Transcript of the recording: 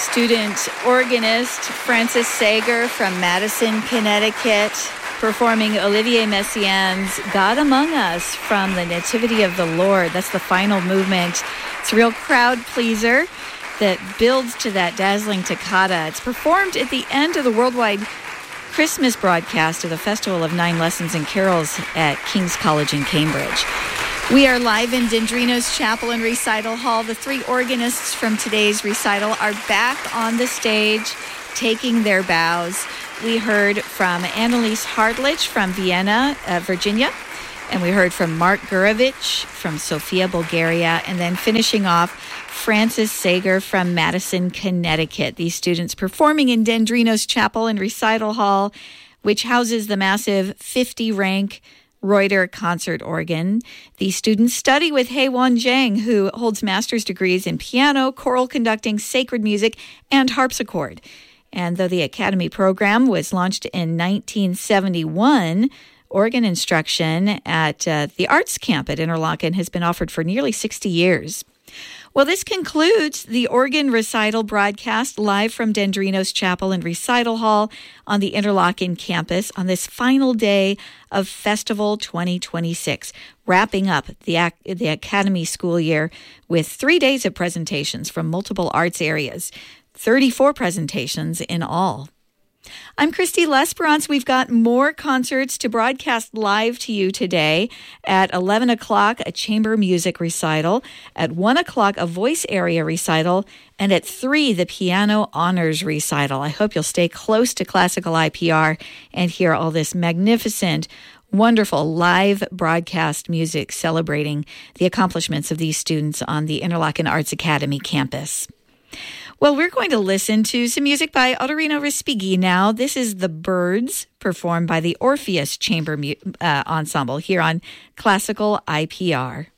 student organist Francis Sager from Madison, Connecticut, performing Olivier Messiaen's God Among Us from the Nativity of the Lord. That's the final movement. It's a real crowd pleaser that builds to that dazzling toccata. It's performed at the end of the worldwide Christmas broadcast of the Festival of Nine Lessons and Carols at King's College in Cambridge. We are live in Dendrinos Chapel and Recital Hall. The three organists from today's recital are back on the stage, taking their bows. We heard from Annalise Hartlich from Vienna, Virginia, and we heard from Mark Gurevich from Sofia, Bulgaria, and then finishing off Francis Sager from Madison, Connecticut. These students performing in Dendrinos Chapel and Recital Hall, which houses the massive 50-rank Reuter concert organ. These students study with Heiwan Zhang, who holds master's degrees in piano, choral conducting, sacred music, and harpsichord. And though the Academy program was launched in 1971, organ instruction at the Arts Camp at Interlochen has been offered for nearly 60 years. Well, this concludes the organ recital broadcast live from Dendrinos Chapel and Recital Hall on the Interlochen campus on this final day of Festival 2026, wrapping up the Academy school year with 3 days of presentations from multiple arts areas, 34 presentations in all. I'm Christy Lesperance. We've got more concerts to broadcast live to you today. At 11 o'clock, a chamber music recital. At 1 o'clock, a voice area recital. And at 3, the piano honors recital. I hope you'll stay close to Classical IPR and hear all this magnificent, wonderful live broadcast music celebrating the accomplishments of these students on the Interlochen Arts Academy campus. Well, we're going to listen to some music by Ottorino Respighi now. This is The Birds, performed by the Orpheus Chamber Ensemble here on Classical IPR.